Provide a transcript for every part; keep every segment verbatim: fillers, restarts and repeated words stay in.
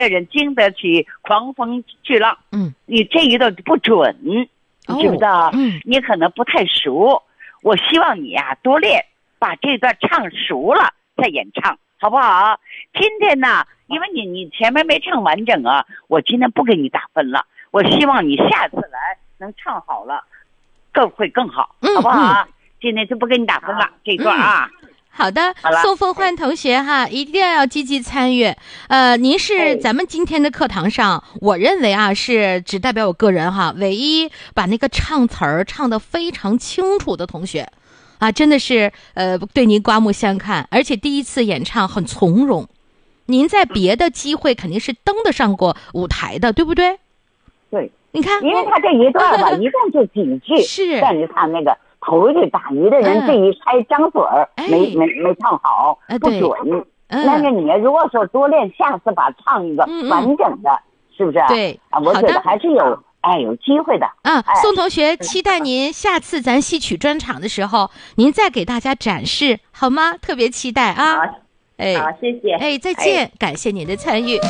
的人经得起狂风巨浪。 嗯， 你这一段不准，你知不知道？ 哦、嗯， 你可能不太熟。我希望你呀、啊、多练，把这段唱熟了再演唱，好不好？今天呢，因为你你前面没唱完整啊，我今天不给你打分了。我希望你下次来能唱好了，更会更好，好不好？嗯、今天就不给你打分了，这一段啊。 嗯好的，宋凤焕同学哈，一定要积极参与。呃，您是咱们今天的课堂上，我认为啊是只代表我个人哈，唯一把那个唱词儿唱得非常清楚的同学，啊，真的是呃对您刮目相看，而且第一次演唱很从容。您在别的机会肯定是登得上过舞台的，对不对？ 对， 你看， 因为他这一段吧，一共就几句， 是， 但是他那个。头一句打鱼的人这一拆张嘴儿、嗯、没没没唱好、哎、不准、嗯、但是你如果说多练，下次把唱一个完整的、嗯、是不是？ 对啊，我觉得还是有哎有机会的啊、 哎。 宋同学，期待您下次咱戏曲专场的时候，您再给大家展示好吗？特别期待啊！ 好， 哎， 好，谢谢， 哎，再见，哎、感谢您的参与。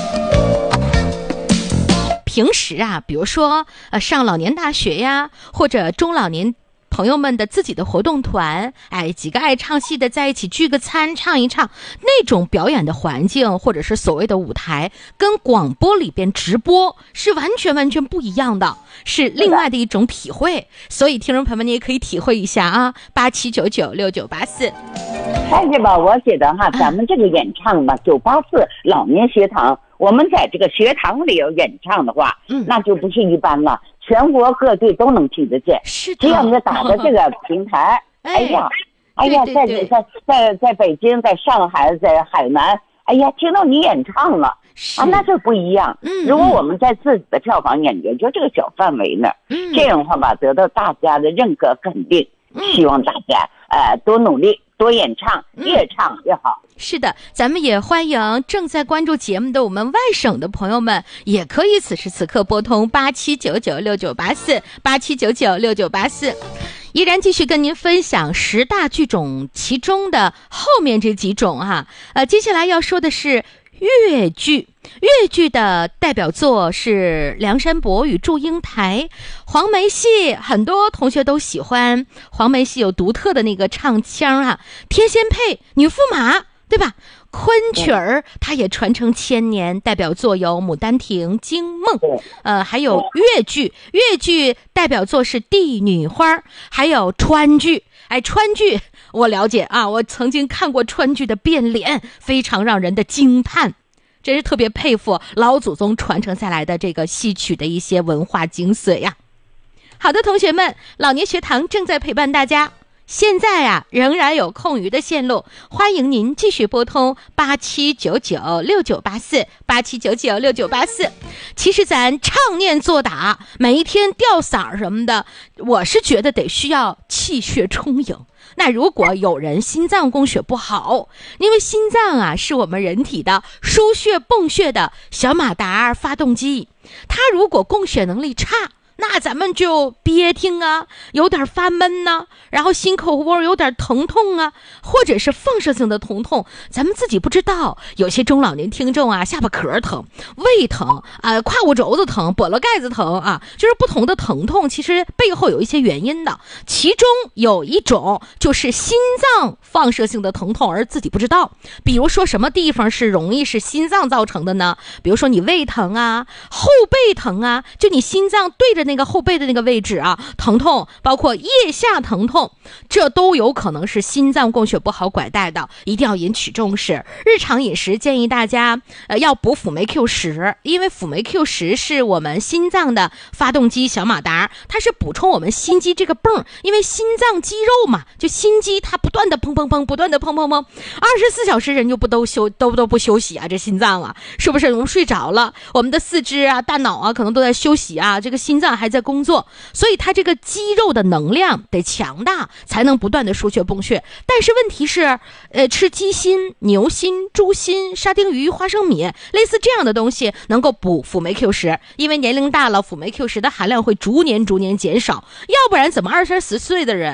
平时啊，比如说呃上老年大学呀，或者中老年朋友们的自己的活动团，哎，几个爱唱戏的在一起聚个餐，唱一唱，那种表演的环境或者是所谓的舞台，跟广播里边直播是完全完全不一样的，是另外的一种体会。所以听众朋友们，你也可以体会一下啊，八七九九六九八四。 但是吧，我觉得哈，咱们这个演唱吧，九八四老年学堂，我们在这个学堂里有演唱的话，嗯，那就不是一般了。全国各地都能听得见， 是的。 只要你打的这个平台，哎呀，哎呀，在在在在北京，在上海，在海南，哎呀，听到你演唱了啊，那就不一样。嗯，如果我们在自己的票房演员就这个小范围呢，嗯，这样的话吧，得到大家的认可肯定，希望大家呃多努力。多演唱，越唱越好。 嗯、是的，咱们也欢迎正在关注节目的我们外省的朋友们，也可以此时此刻拨通八七九九六九八四八七九九六九八四。依然继续跟您分享十大剧种其中的后面这几种哈，呃，接下来要说的是越剧。越剧的代表作是《梁山伯与祝英台》，黄梅戏很多同学都喜欢，黄梅戏有独特的那个唱腔啊，天仙配、女驸马，对吧？昆曲儿它也传承千年，代表作有《牡丹亭》《惊梦》，呃，还有越剧，越剧代表作是《帝女花》，还有川剧。哎，川剧我了解啊，我曾经看过川剧的变脸，非常让人的惊叹。真是特别佩服老祖宗传承下来的这个戏曲的一些文化精髓呀。好的，同学们，老年学堂正在陪伴大家。现在啊，仍然有空余的线路，欢迎您继续拨通八七九九六九八四八七九九六九八四。其实咱唱念做打，每一天吊嗓什么的，我是觉得得需要气血充盈。那如果有人心脏供血不好，因为心脏啊是我们人体的输血泵血的小马达发动机，它如果供血能力差，那咱们就憋挺啊，有点发闷呢、啊，然后心口窝有点疼痛啊，或者是放射性的疼痛，咱们自己不知道。有些中老年听众啊，下巴壳疼、胃疼啊、呃、胯骨轴子疼、脖子盖子疼啊，就是不同的疼痛，其实背后有一些原因的。其中有一种就是心脏放射性的疼痛，而自己不知道。比如说什么地方是容易是心脏造成的呢？比如说你胃疼啊、后背疼啊，就你心脏对着那个后背的那个位置啊，疼痛，包括腋下疼痛，这都有可能是心脏供血不好拐带的，一定要引起重视。日常饮食建议大家呃要补辅酶 Q 十，因为辅酶 Q 十是我们心脏的发动机小马达，它是补充我们心肌这个泵，因为心脏肌肉嘛，就心肌它不断的砰砰砰，不断的砰砰砰，二十四小时人就不都休都都不休息啊，这心脏啊，是不是？我们睡着了，我们的四肢啊、大脑啊可能都在休息啊，这个心脏还在工作，所以它这个肌肉的能量得强大，才能不断的输血泵血。但是问题是，呃，吃鸡心、牛心、猪心、沙丁鱼、花生米，类似这样的东西能够补辅酶 Q 十，因为年龄大了，辅酶 Q 十的含量会逐年逐年减少，要不然怎么二三十岁的人啊，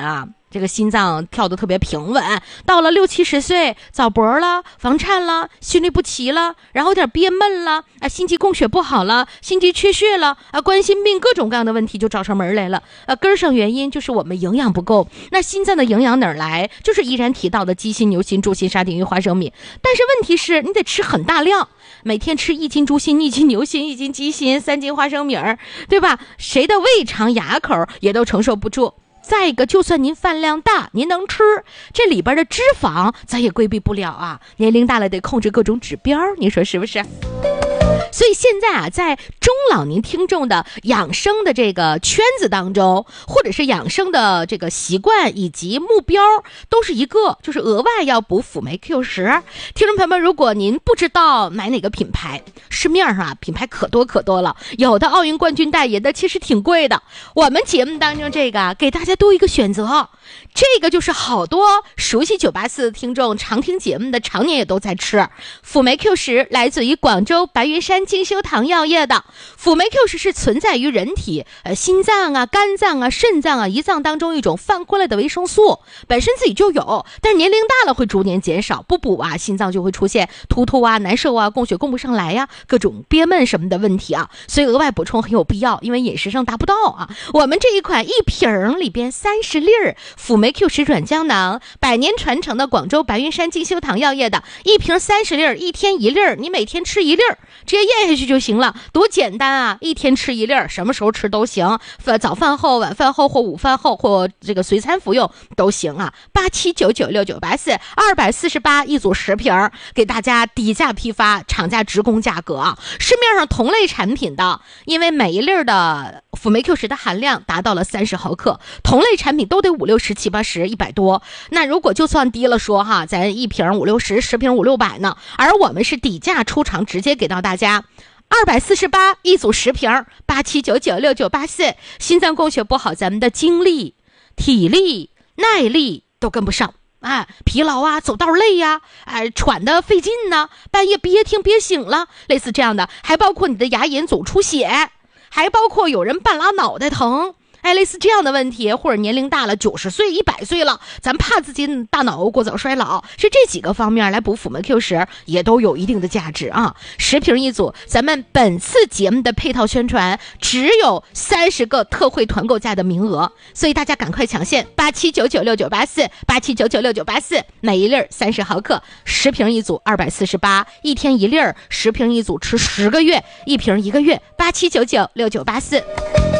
这个心脏跳得特别平稳，到了六七十岁，早搏了，房颤了，心律不齐了，然后有点憋闷了，啊，心肌供血不好了，心肌缺血了，啊，冠心病各种各样的问题就找上门来了。呃、啊，根上原因就是我们营养不够。那心脏的营养哪儿来？就是依然提到的鸡心、牛心、猪心、沙丁鱼、花生米。但是问题是你得吃很大量，每天吃一斤猪心、一斤牛心、一斤鸡心、三斤花生米儿，对吧？谁的胃肠牙口也都承受不住。再一个，就算您饭量大，您能吃，这里边的脂肪咱也规避不了啊。年龄大了得控制各种指标，你说是不是？所以现在啊，在中老年听众的养生的这个圈子当中，或者是养生的这个习惯以及目标，都是一个，就是额外要补辅酶 Q 十。听众朋友们，如果您不知道买哪个品牌，市面上啊品牌可多可多了，有的奥运冠军代言的其实挺贵的。我们节目当中这个给大家多一个选择，这个就是好多熟悉九八四的听众常听节目的常年也都在吃辅酶 Q 十，来自于广州白云山进修堂药业的。辅酶 Q 十是存在于人体呃心脏啊、肝脏啊、肾脏啊、胰脏当中一种泛过来的维生素，本身自己就有，但是年龄大了会逐年减少，不补啊，心脏就会出现突突啊、难受啊、供血供不上来呀、啊，各种憋闷什么的问题啊，所以额外补充很有必要，因为饮食上达不到啊。我们这一款一瓶里边三十粒辅酶 Q 十软胶囊，百年传承的广州白云山进修堂药业的，一瓶三十粒，一天一粒，你每天吃一粒，直接咽下去就行了，多简单啊！一天吃一粒，什么时候吃都行，早饭后、晚饭后或午饭后或这个随餐服用都行啊。八七九九六九八四，二百四十八一组十瓶，给大家底价批发，厂家直供价格啊。市面上同类产品的，因为每一粒的辅酶 Q 十的含量达到了三十毫克，同类产品都得五六十、七八十、一百多。那如果就算低了说哈，咱一瓶五六十，十瓶五六百呢。而我们是底价出厂，直接给到大家。二百四十八一组十瓶，八七九九六九八四。心脏供血不好，咱们的精力、体力、耐力都跟不上，哎，疲劳啊，走道累呀、啊，哎，喘得费劲呢，半夜憋听憋醒了，类似这样的，还包括你的牙龈总出血，还包括有人半拉脑袋疼。哎，类似这样的问题，或者年龄大了，九十岁、一百岁了，咱怕自己大脑过早衰老，是这几个方面来补辅酶 Q 十，也都有一定的价值啊。十瓶一组，咱们本次节目的配套宣传只有三十个特惠团购价的名额，所以大家赶快抢现，八七九九六九八四，八七九九六九八四，每一粒三十毫克，十瓶一组，二百四十八，一天一粒，十瓶一组，吃十个月，一瓶一个月，八七九九六九八四。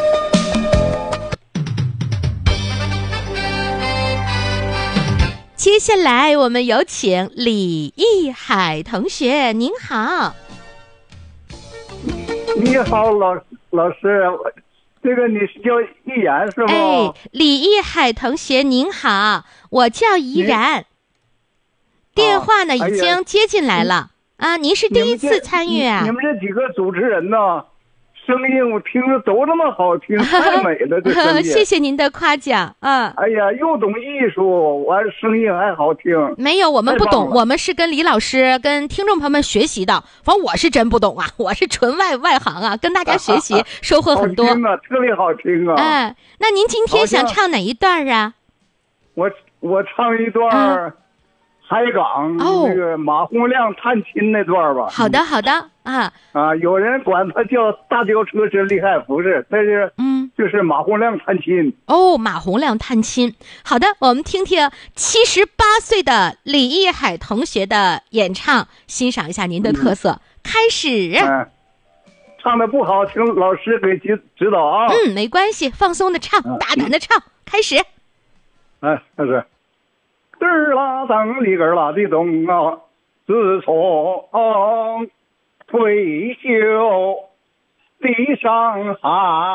接下来我们有请李义海同学，您好。 你好，老老师，这个你是叫依然是吗？ 哎，李义海同学您好，我叫依然。电话呢、啊、已经接进来了、哎、啊，您是第一次参与啊？ 你, 你们这几个主持人呢？声音我听着都这么好听，太美了，这声音。 谢谢您的夸奖啊！ 哎呀，又懂艺术，完声音还好听。 没有，我们不懂，我们是跟李老师、跟听众朋友们学习的。反正我是真不懂啊，我是纯外外行啊，跟大家学习收获很多。 好听啊，特别好听啊！ 哎，那您今天想唱哪一段啊？ 我我唱一段。啊海港、哦、那个马洪亮探亲那段吧。 好的好的啊啊，有人管他叫大吊车是厉害，不是，但是嗯，就是马洪亮探亲。 哦，马洪亮探亲。好的，我们听听七十八岁的李义海同学的演唱，欣赏一下您的特色。嗯、开始、 嗯。唱的不好，请老师给指指导啊。 嗯，没关系，放松的唱，大胆的唱，嗯、开始。 哎，开始。嘚儿啦当里个儿啦的咚啊！自从退休的上海，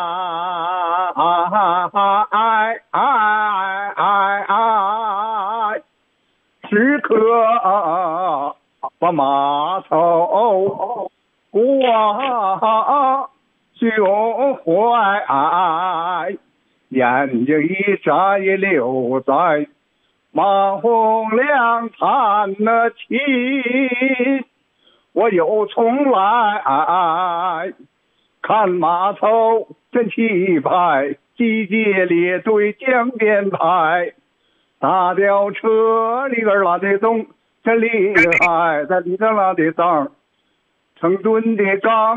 哎哎哎哎，时刻把码头挂胸怀，眼睛一眨也留在。马洪亮探了亲，我又从来看码头真气派，集结列队江边排， 大吊车里个拉的动，这厉害，这里个拉的脏，成吨的钢。